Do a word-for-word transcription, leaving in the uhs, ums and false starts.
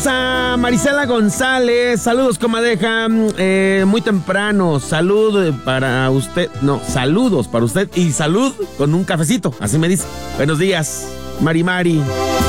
A Marisela González, saludos comadreja, eh, muy temprano, salud para usted, no, saludos para usted y salud con un cafecito, así me dice. Buenos días, Mari Mari.